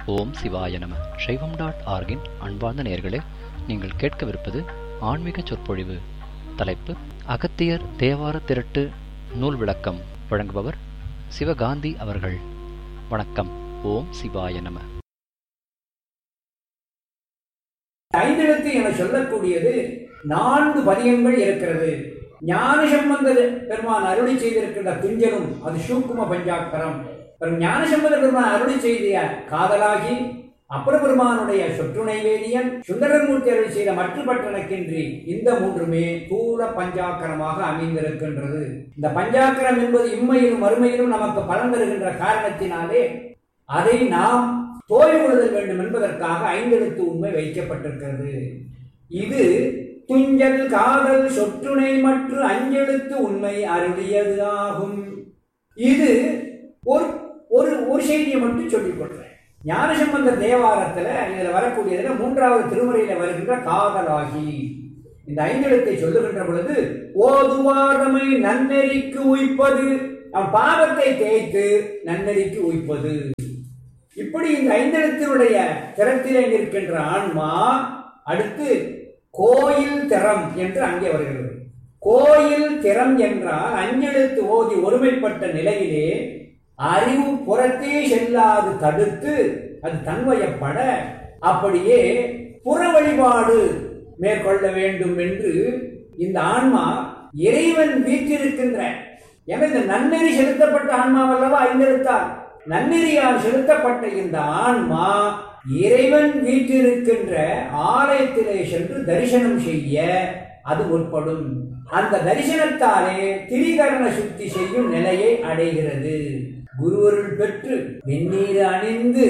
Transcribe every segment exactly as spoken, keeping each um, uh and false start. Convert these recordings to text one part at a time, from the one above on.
ஓம் சிவாய நம. சைவம் டாட் ஆர்கின் அன்பார்ந்த நேயர்களே, நீங்கள் கேட்கவிருப்பது ஆன்மீக சொற்பொழிவு. தலைப்பு அகத்தியர் தேவார திரட்டு நூல் விளக்கம். வழங்குபவர் சிவகாந்தி அவர்கள். வணக்கம். ஓம் சிவாய நம. ஐந்தெழுத்து என சொல்லக்கூடியது நான்கு பதியங்கள் இருக்கிறது. ஞானசம்பந்த பெருமான் அருளி செய்திருக்கின்ற துஞ்சலும் அது சூக்கும பஞ்சாக்கரம். ஞானசம்பந்த பெருமான் அருளி செய்திய காதலாகி, அப்பர் பெருமானுடைய சொற்றுணை வேதியன், சுந்தரமூர்த்தி அருளி செய்த மற்ற பட்டணக்கின்றி, இந்த மூன்றுமே தூள பஞ்சாக்கரமாக அமைந்திருக்கின்றது. இந்த பஞ்சாக்கரம் என்பது இம்மையிலும் மறுமையிலும் நமக்கு பலன் தருகின்ற காரணத்தினாலே அதை நாம் தோய் கொள்ளுதல் வேண்டும் என்பதற்காக ஐந்தெழுத்து உண்மை வைக்கப்பட்டிருக்கிறது. இது துஞ்சல் காதல் சொற்றுணை மற்றும் அஞ்செழுத்து உண்மை அருளியது ஆகும். இது ஒரு ஒரு ஒரு செய்தியை மட்டும் சொல்லிக் கொள்றேன். ஞானசம்பந்த தேவாரத்துல இதுல வரக்கூடியதுல மூன்றாவது திருமுறையில வருகின்ற காதலாகி இந்த ஐந்தெழுத்தை சொல்லுகின்ற பொழுது, ஓதுவாரமை நன்னெறிக்கு உய்ப்பது, அவன் பாவத்தை தேய்த்து நன்னெறிக்கு உய்ப்பது. இப்படி இந்த ஐந்தெழுத்தினுடைய திறத்திலே நிற்கின்ற ஆன்மா அடுத்து கோயில் திறம் என்று அங்கே வருகிறது. கோயில் திறம் என்றால் அஞ்செழுத்து ஓதி ஒருமைப்பட்ட நிலையிலே அறிவு புறத்தே செல்லாது தடுத்து அது தன்வயப்பட அப்படியே புற வழிபாடு மேற்கொள்ள வேண்டும் என்று இந்த ஆன்மா இறைவன் வீற்றிருக்கின்ற, எனது நன்னெறி செலுத்தப்பட்ட ஆன்மாவல்லவா ஐந்தெழுத்தால், நன்னெறியால் செலுத்தப்பட்ட இந்த ஆன்மா இறைவன் வீற்றிருக்கின்ற ஆலயத்திலே சென்று தரிசனம் செய்ய அது உட்படும். அந்த தரிசனத்தாலே திரிகரண சுத்தி செய்யும் நிலையை அடைகிறது. குருவருள் பெற்று வெந்நீர் அணிந்து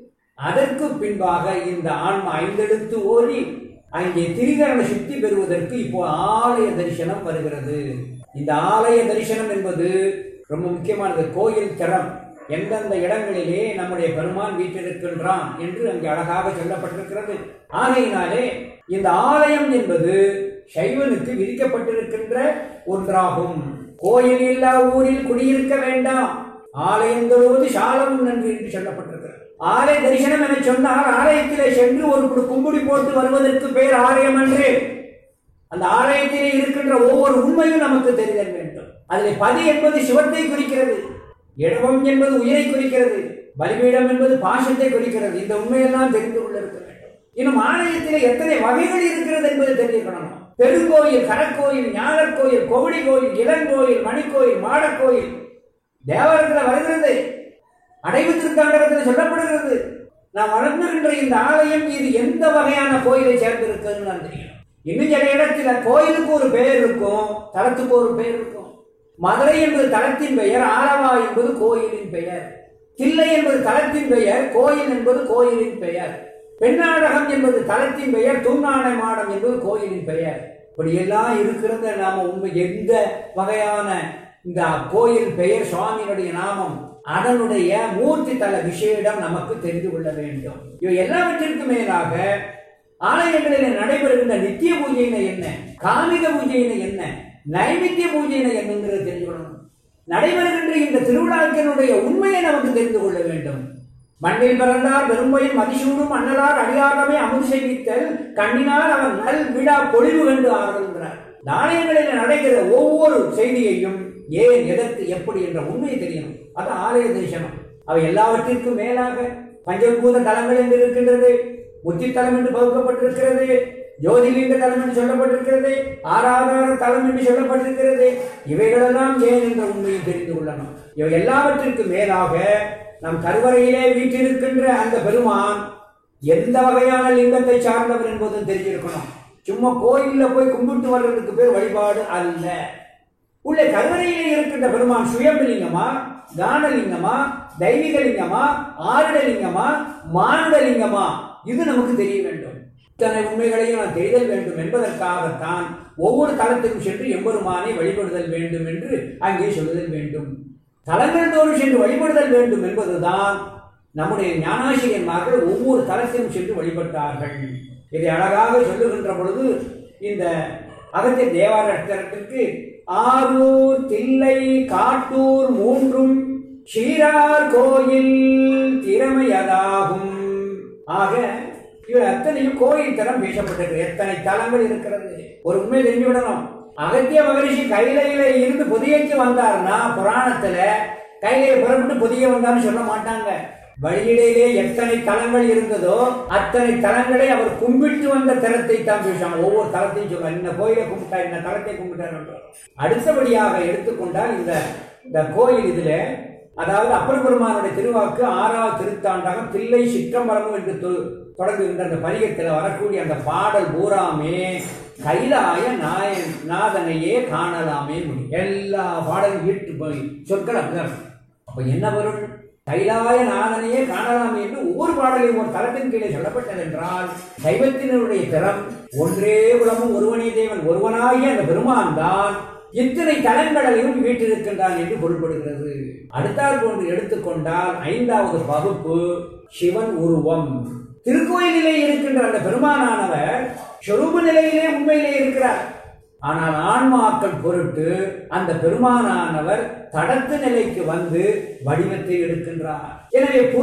அதற்கு பின்பாக இந்த ஆன்மா ஐந்தெழுத்து ஓடி அங்கே திரிகரண சுத்தி பெறுவதற்கு இப்போ ஆலய தரிசனம் வருகிறது. இந்த ஆலய தரிசனம் என்பது ரொம்ப முக்கியமானது. கோயில் திறம், எந்தெந்த இடங்களிலே நம்முடைய பெருமான் வீற்றிருக்கின்றான் என்று அங்கே அழகாக சொல்லப்பட்டிருக்கிறது. ஆகையினாலே இந்த ஆலயம் என்பது சைவனுக்கு விதிக்கப்பட்டிருக்கின்ற ஒன்றாகும். கோயில் இல்லா ஊரில் குடியிருக்க வேண்டாம், ஆலயங்களோடு சாலமும் நன்றி என்று சொல்லப்பட்டிருக்கிறது. ஆலய தரிசனம் என சொன்னால் ஆலயத்திலே சென்று ஒரு கும்புடி போட்டு வருவதற்கு பெயர் ஆலயம் என்று. அந்த ஆலயத்திலே இருக்கின்ற ஒவ்வொரு உண்மையும் நமக்கு தெரிதல் வேண்டும். அதில் பதி என்பது சிவத்தை குறிக்கிறது, இடவம் என்பது உயிரை குறிக்கிறது, பலிபீடம் என்பது பாசத்தை குறிக்கிறது. இந்த உண்மையெல்லாம் தெரிந்து கொள்ள இருக்க வேண்டும். இன்னும் ஆலயத்திலே எத்தனை வகைகள் இருக்கிறது என்பது தெரிஞ்சுக்கணும். பெருங்கோயில், கடற்கோயில், ஞானர் கோயில், கோவிடி கோயில், இளங்கோயில், மணிக்கோயில், மாடக்கோயில் தேவாரத்தில் வருகிறது, அடைவு திருத்தாண்டகத்தில் சொல்லப்படுகிறது. நாம் வளர்ந்துகின்ற இந்த ஆலயம் இது எந்த வகையான கோயிலை சேர்ந்திருக்குன்னு நான் தெரியும். இன்னும் சில இடத்துல கோயிலுக்கு ஒரு பெயர் இருக்கும், தலத்துக்கு ஒரு பெயர் இருக்கும். மதுரை என்பது தலத்தின் பெயர், ஆலவா என்பது கோயிலின் பெயர், தில்லை என்பது தலத்தின் பெயர், கோயில் என்பது கோயிலின் பெயர், பெண்ணாடகம் என்பது தலத்தின் பெயர், தூங்கானை மாடம் என்பது கோயிலின் பெயர். இப்படியெல்லாம் இருக்கிறத நாம உண்மை எந்த வகையான இந்த கோயில் பெயர், சுவாமியினுடைய நாமம், அதனுடைய மூர்த்தி தல விஷயம் நமக்கு தெரிந்து கொள்ள வேண்டும். இவை எல்லாவற்றிற்கு மேலாக ஆலயங்களில் நடைபெறுகின்ற நித்திய பூஜையின என்ன, காமிக பூஜையின என்ன, நைமித்திய பூஜையின என்னங்கிறது தெரிஞ்சுக்கணும். நடைபெறுகின்ற இந்த திருவிழாக்களுடைய உண்மையை நமக்கு தெரிந்து கொள்ள வேண்டும். மண்ணில் பிறந்தார் பெரும்பையும் மதிசூடும் அண்ணலார் அடியாரமே அமுது செய்வித்தல் கண்ணினால் அவன் நல் விழா பொழிவு கண்டு ஆறுகின்றார். ஆலயங்களில் நடைகிற ஒவ்வொரு செய்தியையும் ஏன், எதற்கு, எப்படி என்ற உண்மையை தெரியணும். அது ஆலய தரிசனம். அவை எல்லாவற்றிற்கும் மேலாக பஞ்சபூத தலங்கள் என்று இருக்கின்றது, முத்தி தலம் என்று பகுக்கப்பட்டிருக்கிறது, ஜோதிலிங்க தலம் என்று சொல்லப்பட்டிருக்கிறது, ஆராதார தலம் என்று சொல்லப்பட்டிருக்கிறது. இவைகளெல்லாம் ஏன் என்ற உண்மையை தெரிந்து கொள்ளணும். இவை எல்லாவற்றிற்கும் மேலாக நம் கருவறையிலே வீட்டிருக்கின்ற அந்த பெருமான் எந்த வகையான லிங்கத்தை சார்ந்தவர் என்பதும் தெரிஞ்சிருக்கணும். சும்மா கோயில்ல போய் கும்பிட்டு வர்றதுக்கு பேர் வழிபாடு அல்ல. உள்ளே கருவறையிலே இருக்கின்ற பெருமான் சுயம்பலிங்கமா, கானலிங்கமா, தெய்வீகலிங்கமா, ஆருடலிங்கமா, மானுடலிங்கமா, இது நமக்கு தெரிய வேண்டும். இத்தனை உண்மைகளையும் நான் தெரிதல் வேண்டும் என்பதற்காகத்தான் ஒவ்வொரு தலத்திலும் சென்று எம்பெருமானை வழிபடுதல் வேண்டும் என்று அங்கே சொல்லுதல் வேண்டும். தலங்கள் தோறும் சென்று வழிபடுதல் வேண்டும் என்பதுதான் நம்முடைய ஞானாசிரியன்மார்கள் ஒவ்வொரு தலத்திலும் சென்று வழிபட்டார்கள். இதை அழகாக சொல்லுகின்ற பொழுது இந்த அகத்திய தேவாரத்திற்கு ஆரூர், தில்லை, காட்டூர் மூன்றும் சீரார் கோயில் திறமையதாகும் ஆக இவர் அத்தனையும் கோயில் தரம் பேசப்பட்டிருக்கு. எத்தனை தலங்கள் இருக்கிறது. ஒரு உண்மை தெரிஞ்சுவிடணும். அகத்திய மகரிஷி கைலையில இருந்து பொதியைக்கு வந்தாருன்னா புராணத்துல கைலையை புறப்பட்டு பொதிய வந்தான்னு சொல்ல மாட்டாங்க. வழியிலேயே எத்தனை தலங்கள் இருந்ததோ அத்தனை தலங்களை அவர் கும்பிட்டு வந்த தலத்தை தான் பேசுவாங்க. ஒவ்வொரு தலத்தையும் சொல்லுவாங்க. இந்த கோயிலை கும்பிட்டா இந்த தலத்தை கும்பிட்டார். அடுத்தபடியாக எடுத்துக்கொண்டால் இந்த இந்த கோயில் இதுல அதாவது அப்பர் பெருமானுடைய திருவாக்கு ஆறாவது திருத்தாண்டாக தில்லை சிற்றம்பலம் என்று தொடங்குகின்ற அந்த பதிகத்தில் வரக்கூடிய அந்த பாடல் பூராமே கைலாய நாய நாதனையே காணலாமே முடியும். எல்லா பாடலும் ஈட்டு போய் சொற்கள் அப்படிதான். அப்ப என்ன பொருள்? கைலாய நாதனையே காணலாம் என்று ஒவ்வொரு பாடலையும் ஒரு தலத்தின் கீழே சொல்லப்பட்டது என்றால் சைவத்தினுடைய திறம் ஒன்றே உலகம் ஒருவனே தேவன் ஒருவனாகிய அந்த பெருமான் தான் இத்தனை தலங்களையும் வீட்டிருக்கின்றான் என்று பொருள்படுகிறது. அடுத்தாற் போன்று எடுத்துக்கொண்டால் ஐந்தாவது வகுப்பு சிவன் உருவம். திருக்கோயிலிலே இருக்கின்ற அந்த பெருமானானவர் சொரூப நிலையிலே உண்மையிலே இருக்கிறார். ஆனால் ஆன்மாக்கள் பொருட்டு அந்த பெருமானானவர் தடத்து நிலைக்கு வந்து வடிவத்தை எடுக்கின்றார். எனவே